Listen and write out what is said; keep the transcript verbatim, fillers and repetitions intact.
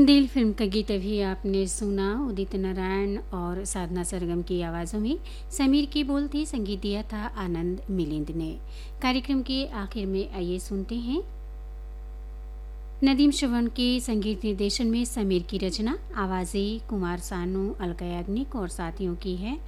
दिल फिल्म का गीत अभी आपने सुना। उदित नारायण और साधना सरगम की आवाज़ों में समीर की बोल थी, संगीत दिया था आनंद मिलिंद ने। कार्यक्रम के आखिर में आइए सुनते हैं नदीम श्रवण के संगीत निर्देशन में समीर की रचना, आवाज़ें कुमार सानू, अलका याग्निक और साथियों की है।